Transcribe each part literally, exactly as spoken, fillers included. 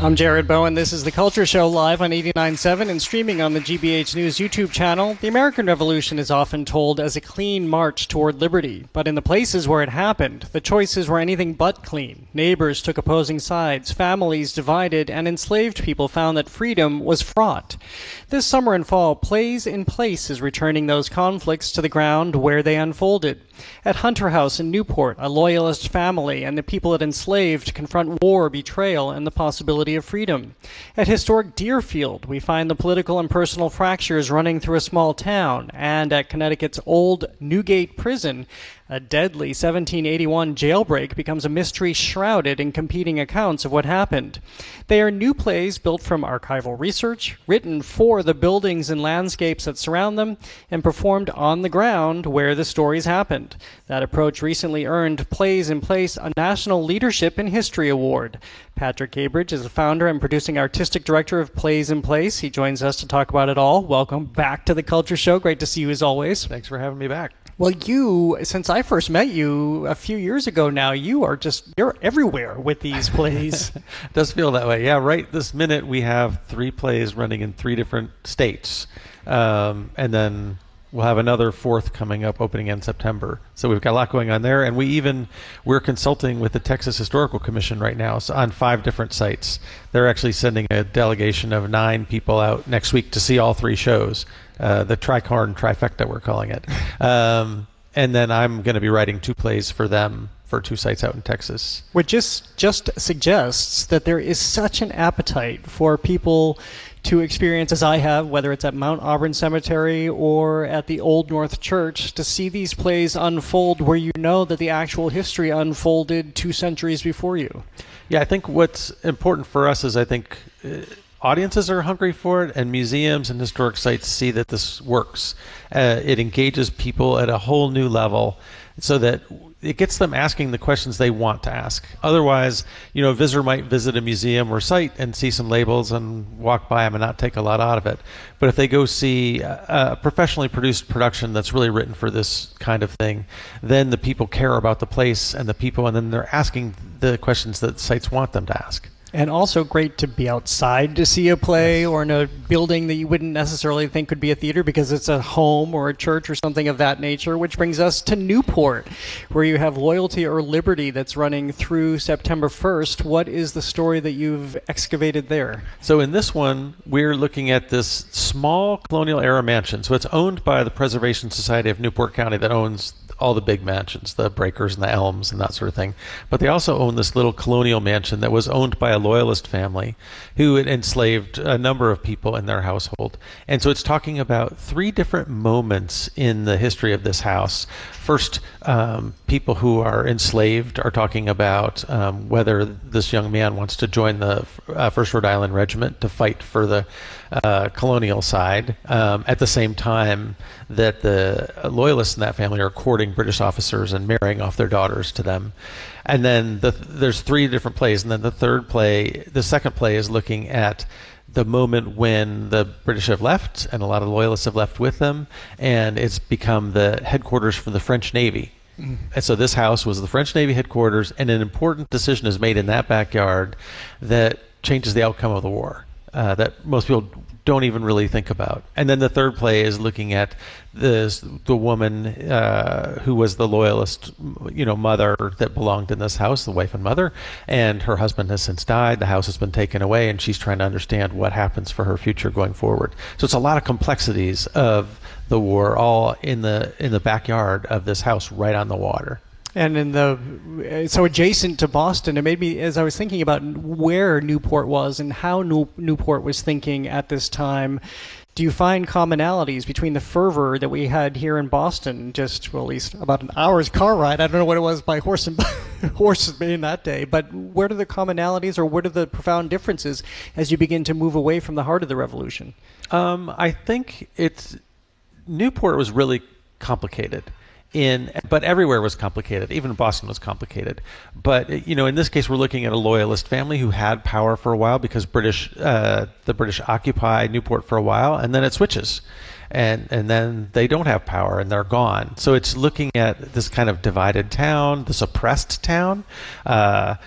I'm Jared Bowen. This is The Culture Show live on eighty-nine point seven and streaming on the G B H News YouTube channel. The American Revolution is often told as a clean march toward liberty, but in the places where it happened, the choices were anything but clean. Neighbors took opposing sides, families divided, and enslaved people found that freedom was fraught. This summer and fall, Plays in Place is returning those conflicts to the ground where they unfolded. At Hunter House in Newport, a loyalist family and the people it enslaved confront war, betrayal, and the possibility of freedom. At historic Deerfield, we find the political and personal fractures running through a small town. And at Connecticut's old Newgate Prison, a deadly seventeen eighty-one jailbreak becomes a mystery shrouded in competing accounts of what happened. They are new plays built from archival research, written for the buildings and landscapes that surround them, and performed on the ground where the stories happened. That approach recently earned Plays in Place a National Leadership in History Award. Patrick Gabridge is the founder and producing artistic director of Plays in Place. He joins us to talk about it all. Welcome back to The Culture Show. Great to see you as always. Thanks for having me back. Well, you, since I first met you a few years ago now, you are just, you're everywhere with these plays. It does feel that way. Yeah, right this minute we have three plays running in three different states. Um, and then we'll have another fourth coming up opening in September. So we've got a lot going on there. And we even, we're consulting with the Texas Historical Commission right now so on five different sites. They're actually sending a delegation of nine people out next week to see all three shows. Uh, the tricorn trifecta, we're calling it. Um, and then I'm going to be writing two plays for them for two sites out in Texas. Which just, just suggests that there is such an appetite for people to experience, as I have, whether it's at Mount Auburn Cemetery or at the Old North Church, to see these plays unfold where you know that the actual history unfolded two centuries before you. Yeah, I think what's important for us is I think uh, audiences are hungry for it, and museums and historic sites see that this works. Uh, it engages people at a whole new level so that it gets them asking the questions they want to ask. Otherwise, you know, a visitor might visit a museum or site and see some labels and walk by them and not take a lot out of it. But if they go see a professionally produced production that's really written for this kind of thing, then the people care about the place and the people, and then they're asking the questions that sites want them to ask. And also great to be outside to see a play, yes, or in a building that you wouldn't necessarily think could be a theater because it's a home or a church or something of that nature, which brings us to Newport, where you have Loyalty or Liberty that's running through September first. What is the story that you've excavated there? So in this one, we're looking at this small colonial era mansion. So it's owned by the Preservation Society of Newport County that owns all the big mansions, the Breakers and the Elms and that sort of thing. But they also own this little colonial mansion that was owned by a loyalist family who had enslaved a number of people in their household. And so it's talking about three different moments in the history of this house. First, um, people who are enslaved are talking about um, whether this young man wants to join the uh, First Rhode Island Regiment to fight for the uh, colonial side, um, at the same time that the loyalists in that family are courting British officers and marrying off their daughters to them. And then the, there's three different plays, and then the third play, the second play is looking at the moment when the British have left and a lot of loyalists have left with them, and it's become the headquarters for the French Navy. Mm. And so this house was the French Navy headquarters, and an important decision is made in that backyard that changes the outcome of the war, uh, that most people don't even really think about. And then the third play is looking at this, the woman uh, who was the loyalist, you know, mother that belonged in this house, the wife and mother, and her husband has since died. The house has been taken away, and she's trying to understand what happens for her future going forward. So it's a lot of complexities of the war, all in the in the backyard of this house, right on the water. And in the so adjacent to Boston, it made me, as I was thinking about where Newport was and how New, Newport was thinking at this time, do you find commonalities between the fervor that we had here in Boston, just, well, at least about an hour's car ride? I don't know what it was by horse and horses in that day, but where are the commonalities or what are the profound differences as you begin to move away from the heart of the revolution? Um, I think it's Newport was really complicated. In, but everywhere was complicated. Even Boston was complicated. But you know, in this case, we're looking at a loyalist family who had power for a while because British, uh, the British occupied Newport for a while, and then it switches, and and then they don't have power and they're gone. So it's looking at this kind of divided town, this oppressed town. Uh,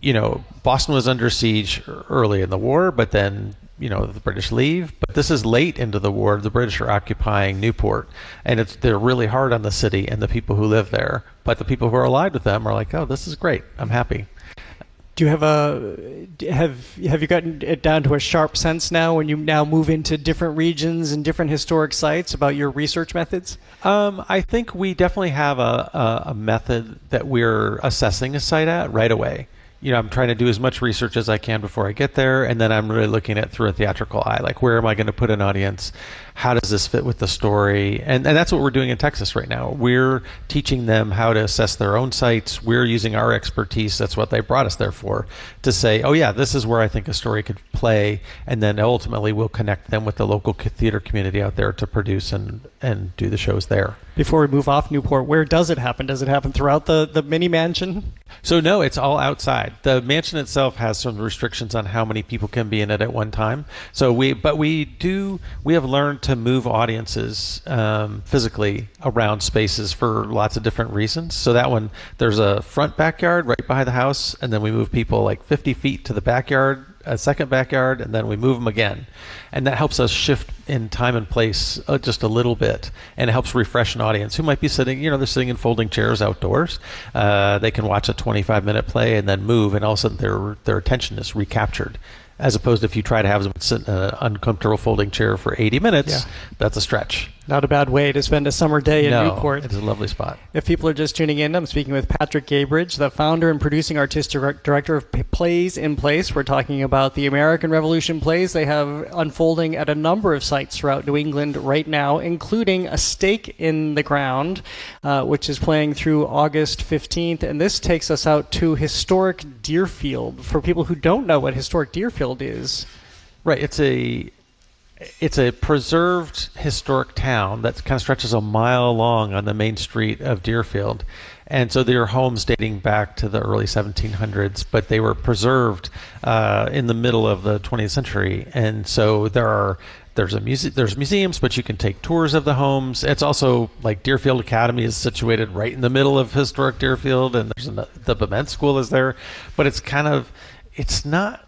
you know, Boston was under siege early in the war, but then, you know, the British leave. But this is late into the war. The British are occupying Newport, and it's they're really hard on the city and the people who live there. But the people who are allied with them are like, oh, this is great. I'm happy. Do you have a have have you gotten it down to a sharp sense now when you now move into different regions and different historic sites about your research methods? Um, I think we definitely have a, a, a method that we're assessing a site at right away. You know, I'm trying to do as much research as I can before I get there, and then I'm really looking at it through a theatrical eye. Like, where am I going to put an audience? How does this fit with the story? And, and that's what we're doing in Texas right now. We're teaching them how to assess their own sites. We're using our expertise. That's what they brought us there for, to say, oh, yeah, this is where I think a story could play. And then ultimately we'll connect them with the local theater community out there to produce and, and do the shows there. Before we move off Newport, where does it happen? Does it happen throughout the, the mini mansion? So no, it's all outside. The mansion itself has some restrictions on how many people can be in it at one time. So we, but we do, we have learned to move audiences um, physically around spaces for lots of different reasons. So that one, there's a front backyard right behind the house, and then we move people like fifty feet to the backyard, a second backyard, and then we move them again. And that helps us shift in time and place uh, just a little bit, and it helps refresh an audience who might be sitting, you know, they're sitting in folding chairs outdoors. Uh, they can watch a twenty-five minute play and then move, and all of a sudden their their attention is recaptured. As opposed to if you try to have them sit in an uncomfortable folding chair for eighty minutes, yeah. That's a stretch. Not a bad way to spend a summer day in no, Newport. It's a lovely spot. If people are just tuning in, I'm speaking with Patrick Gaybridge, the founder and producing artistic director of Plays in Place. We're talking about the American Revolution plays they have unfolding at a number of sites throughout New England right now, including A Stake in the Ground, uh, which is playing through August fifteenth. And this takes us out to historic Deerfield. For people who don't know what historic Deerfield is. Right. It's a... It's a preserved historic town that kind of stretches a mile long on the main street of Deerfield. And so there are homes dating back to the early seventeen hundreds, but they were preserved uh, in the middle of the twentieth century. And so there are there's a muse- there's museums, but you can take tours of the homes. It's also like Deerfield Academy is situated right in the middle of historic Deerfield, and there's an, the Bement School is there. But it's kind of, it's not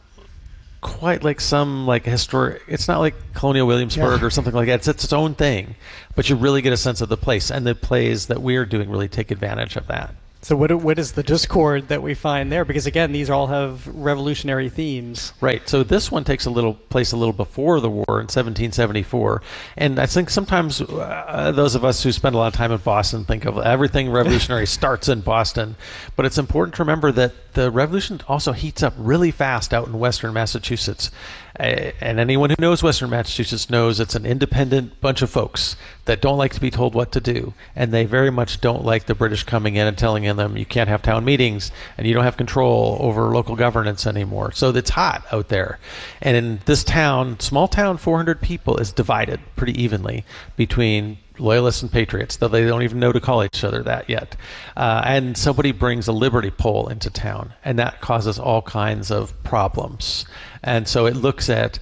quite like some like historic, it's not like Colonial Williamsburg yeah. or something like that. It's, it's its own thing, but you really get a sense of the place, and the plays that we're doing really take advantage of that. So what what is the discord that we find there? Because again, these all have revolutionary themes. Right. So this one takes a little place a little before the war in seventeen seventy-four, and I think sometimes uh, those of us who spend a lot of time in Boston think of everything revolutionary starts in Boston, but it's important to remember that the revolution also heats up really fast out in Western Massachusetts. Uh, and anyone who knows Western Massachusetts knows it's an independent bunch of folks that don't like to be told what to do, and they very much don't like the British coming in and telling them you can't have town meetings and you don't have control over local governance anymore. So it's hot out there. And in this town, small town, four hundred people, is divided pretty evenly between Loyalists and Patriots, though they don't even know to call each other that yet. Uh, and somebody brings a liberty pole into town, and that causes all kinds of problems. And so it looks at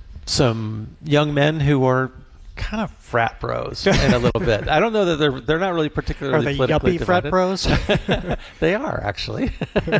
some young men who are kind of frat bros in a little bit. I don't know that they're they're not really particularly are they politically yuppie divided. Frat bros? They are actually,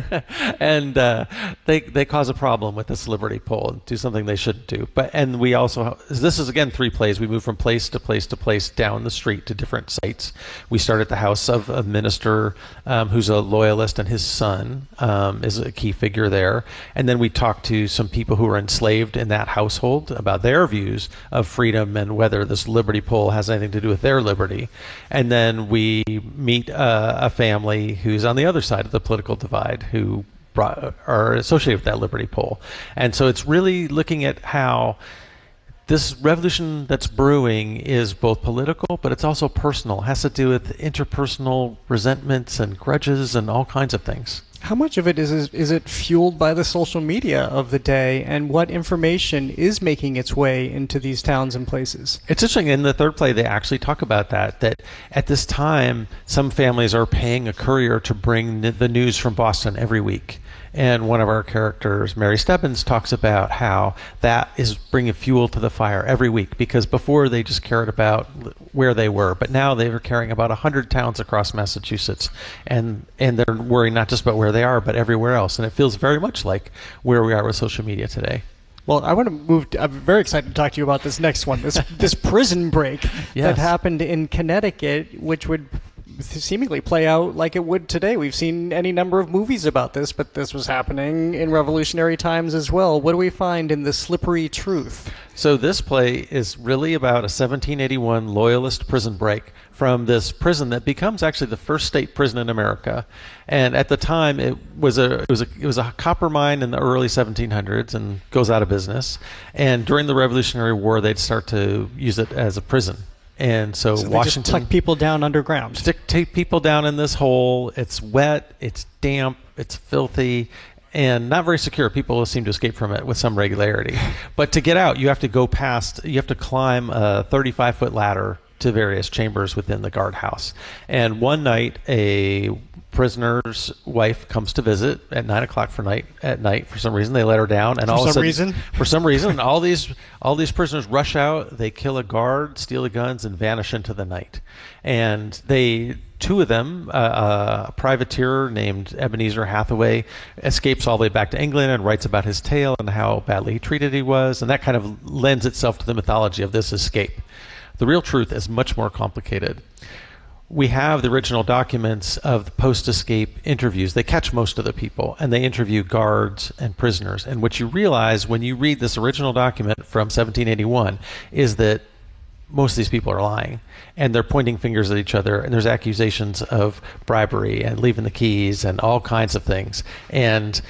and uh, they they cause a problem with this liberty pole and do something they shouldn't do. But and we also this is again three plays. We move from place to place to place down the street to different sites. We start at the house of a minister um, who's a loyalist, and his son um, is a key figure there. And then we talk to some people who are enslaved in that household about their views of freedom and whether this liberty pole has anything to do with their liberty. And then we meet uh, a family who's on the other side of the political divide who brought, are associated with that liberty pole. And so it's really looking at how this revolution that's brewing is both political, but it's also personal. It has to do with interpersonal resentments and grudges and all kinds of things. How much of it is, is is it fueled by the social media of the day, and what information is making its way into these towns and places? It's interesting. In the third play, they actually talk about that, that at this time, some families are paying a courier to bring the news from Boston every week. And one of our characters, Mary Stebbins, talks about how that is bringing fuel to the fire every week, because before they just cared about where they were, but now they were caring about one hundred towns across Massachusetts, and and they're worrying not just about where they are, but everywhere else. And it feels very much like where we are with social media today. Well, I want to move. To, I'm very excited to talk to you about this next one, this this prison break yes. that happened in Connecticut, which would seemingly play out like it would today. We've seen any number of movies about this, but this was happening in revolutionary times as well. What do we find in The Slippery Truth? So this play is really about a seventeen eighty-one Loyalist prison break from this prison that becomes actually the first state prison in America. And at the time, it was a it was a it was a copper mine in the early seventeen hundreds and goes out of business. And during the Revolutionary War, they'd start to use it as a prison. And so, so they Washington just tuck people down underground. Stick take people down in this hole. It's wet, it's damp, it's filthy, and not very secure. People seem to escape from it with some regularity. But to get out, you have to go past. You have to climb a thirty-five foot ladder to various chambers within the guardhouse. And one night, a prisoner's wife comes to visit at nine o'clock for night at night. For some reason, they let her down, and for all some of a sudden, reason, for some reason, all these all these prisoners rush out. They kill a guard, steal the guns, and vanish into the night. And they, two of them, uh, a privateer named Ebenezer Hathaway, escapes all the way back to England and writes about his tale and how badly treated he was, and that kind of lends itself to the mythology of this escape. The real truth is much more complicated. We have the original documents of the post-escape interviews. They catch most of the people, and they interview guards and prisoners. And what you realize when you read this original document from seventeen eighty-one is that most of these people are lying, and they're pointing fingers at each other, and there's accusations of bribery and leaving the keys and all kinds of things. And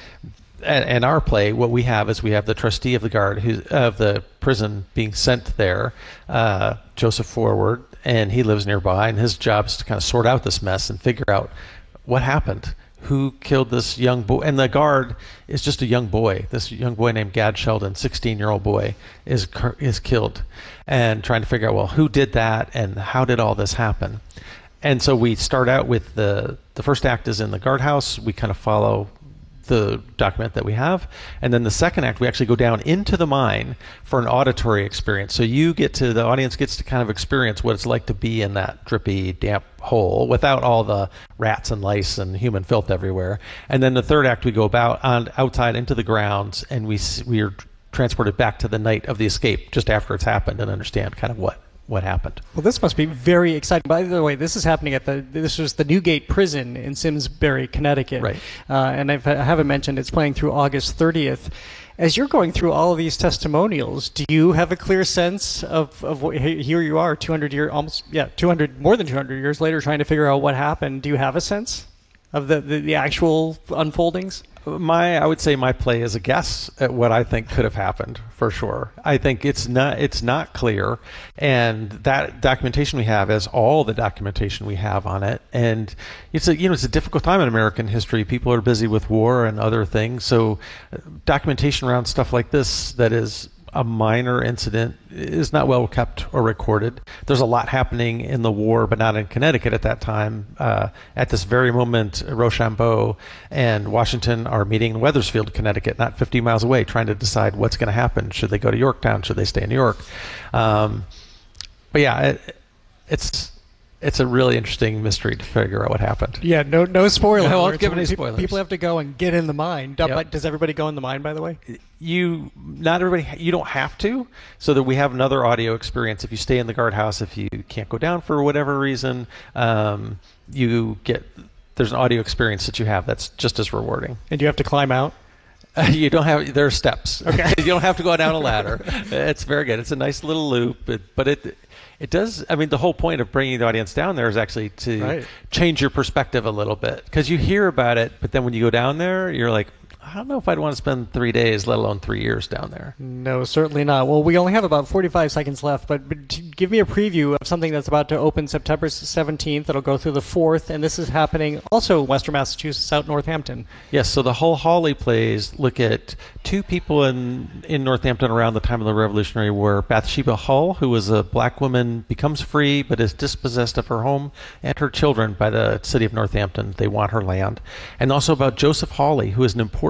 in our play, what we have is we have the trustee of the guard, who, of the prison, being sent there, uh, Joseph Forward, and he lives nearby, and his job is to kind of sort out this mess and figure out what happened, who killed this young boy. And the guard is just a young boy. This young boy named Gad Sheldon, sixteen-year-old boy, is is killed, and trying to figure out, well, who did that, and how did all this happen? And so we start out with the the first act is in the guardhouse. We kind of follow the document that we have, and then the second act we actually go down into the mine for an auditory experience. So you get to the audience gets to kind of experience what it's like to be in that drippy, damp hole without all the rats and lice and human filth everywhere. And then the third act we go about on outside into the grounds, and we we are transported back to the night of the escape just after it's happened, and understand kind of what what happened. Well, this must be very exciting. By the way, this is happening at the, this was the Newgate Prison in Simsbury, Connecticut. Right. Uh, and I've, I haven't mentioned it's playing through August thirtieth. As you're going through all of these testimonials, do you have a clear sense of, of what, here you are, two hundred years, almost, yeah, two hundred, more than two hundred years later, trying to figure out what happened. Do you have a sense of the, the, the actual unfoldings? My, I would say my play is a guess at what I think could have happened, for sure. I think it's not, it's not clear, and that documentation we have is all the documentation we have on it. And it's a, you know, it's a difficult time in American history. People are busy with war and other things, so documentation around stuff like this that is a minor incident is not well kept or recorded. There's a lot happening in the war, but not in Connecticut at that time. Uh, at this very moment, Rochambeau and Washington are meeting in Wethersfield, Connecticut, not fifty miles away, trying to decide what's going to happen. Should they go to Yorktown? Should they stay in New York? Um, but yeah, it, it's it's a really interesting mystery to figure out what happened. Yeah, no no spoilers. I won't give any spoilers. People have to go and get in the mine. Yep. Does everybody go in the mine, by the way? You, not everybody, you don't have to, so that we have another audio experience. If you stay in the guardhouse, if you can't go down for whatever reason, um, you get, there's an audio experience that you have that's just as rewarding. And do you have to climb out? Uh, you don't have, there are steps. Okay. You don't have to go down a ladder. It's very good. It's a nice little loop, it, but it it does, I mean, the whole point of bringing the audience down there is actually to right. change your perspective a little bit, because you hear about it, but then when you go down there, you're like, I don't know if I'd want to spend three days, let alone three years down there. No, certainly not. Well, we only have about forty-five seconds left, but, but give me a preview of something that's about to open September seventeenth. It'll go through the fourth, and this is happening also in Western Massachusetts, out Northampton. Yes, so the Hull Hawley plays look at two people in, in Northampton around the time of the Revolutionary War. Bathsheba Hull, who was a black woman, becomes free but is dispossessed of her home and her children by the city of Northampton. They want her land. And also about Joseph Hawley, who is an important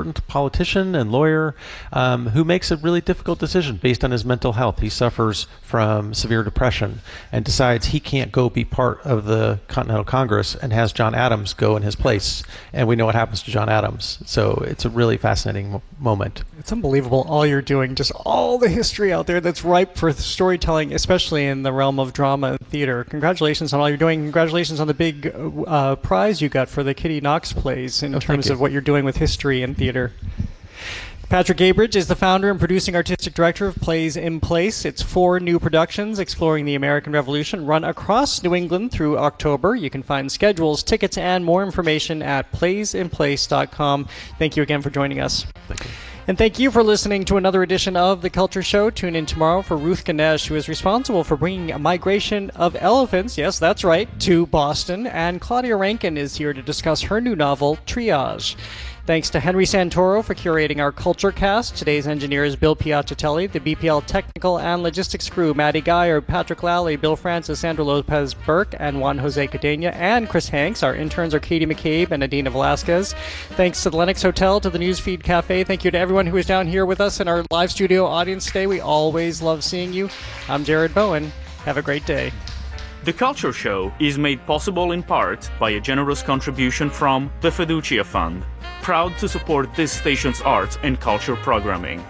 important politician and lawyer um, who makes a really difficult decision based on his mental health. He suffers from severe depression and decides he can't go be part of the Continental Congress and has John Adams go in his place. And we know what happens to John Adams. So it's a really fascinating mo- moment. It's unbelievable all you're doing, just all the history out there that's ripe for storytelling, especially in the realm of drama and theater. Congratulations on all you're doing. Congratulations on the big uh, prize you got for the Kitty Knox plays in oh, terms of what you're doing with history and theater. Patrick Gabridge is the founder and producing artistic director of Plays in Place. It's four new productions exploring the American Revolution run across New England through October. You can find schedules, tickets, and more information at plays in place dot com. Thank you again for joining us. Thank you. And thank you for listening to another edition of The Culture Show. Tune in tomorrow for Ruth Ganesh, who is responsible for bringing a migration of elephants, yes, that's right, to Boston. And Claudia Rankin is here to discuss her new novel, Triage. Thanks to Henry Santoro for curating our Culture Cast. Today's engineer is Bill Piacitelli. The B P L technical and logistics crew, Maddie Geyer, Patrick Lally, Bill Francis, Sandra Lopez-Burke, and Juan Jose Cadena, and Chris Hanks. Our interns are Katie McCabe and Adina Velasquez. Thanks to the Lennox Hotel, to the Newsfeed Cafe. Thank you to everyone who is down here with us in our live studio audience today. We always love seeing you. I'm Jared Bowen. Have a great day. The Culture Show is made possible in part by a generous contribution from the Fiducia Fund, proud to support this station's arts and culture programming.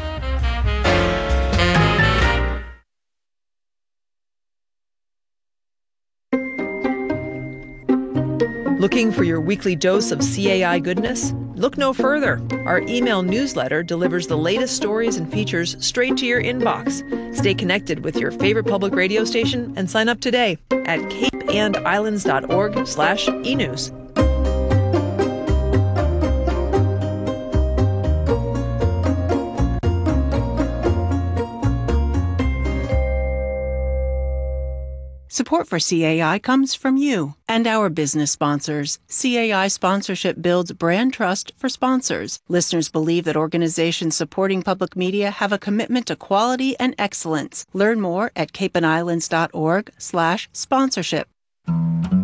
Looking for your weekly dose of C A I goodness? Look no further. Our email newsletter delivers the latest stories and features straight to your inbox. Stay connected with your favorite public radio station and sign up today at cape and islands dot org slash e news. Support for C A I comes from you and our business sponsors. C A I sponsorship builds brand trust for sponsors. Listeners believe that organizations supporting public media have a commitment to quality and excellence. Learn more at cape and islands dot org slash sponsorship.